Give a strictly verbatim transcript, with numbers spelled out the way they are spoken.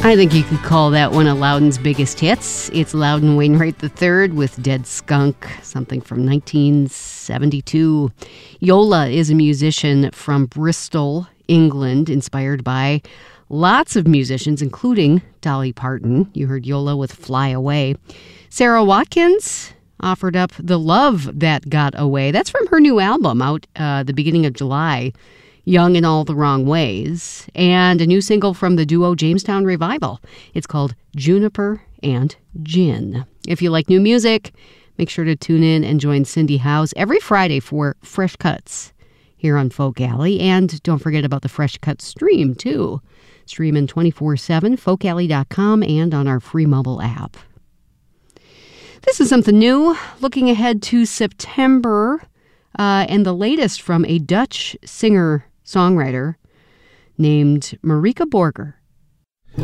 I think you could call that one of Loudon's biggest hits. It's Loudon Wainwright the third with Dead Skunk, something from nineteen seventy-two. Yola is a musician from Bristol, England, inspired by lots of musicians, including Dolly Parton. You heard Yola with Fly Away. Sarah Watkins offered up The Love That Got Away. That's from her new album out uh, the beginning of July. Young in All the Wrong Ways, and a new single from the duo Jamestown Revival. It's called Juniper and Gin. If you like new music, make sure to tune in and join Cindy House every Friday for Fresh Cuts here on Folk Alley. And don't forget about the Fresh Cuts stream, too. Streaming twenty-four seven, folk alley dot com, and on our free mobile app. This is something new. Looking ahead to September, uh, and the latest from a Dutch singer songwriter named Marika Borger.